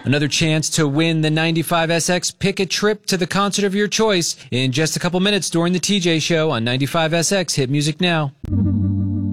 Another chance to win the 95SX. Pick a trip to the concert of your choice in just a couple minutes during the TJ Show on 95SX. Hit music now.